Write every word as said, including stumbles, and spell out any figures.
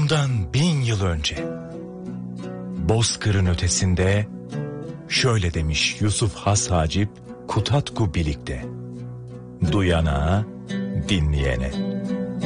Bundan bin yıl önce Bozkır'ın ötesinde şöyle demiş Yusuf Has Hacip Kutatku Bilik'te: duyana, dinleyene.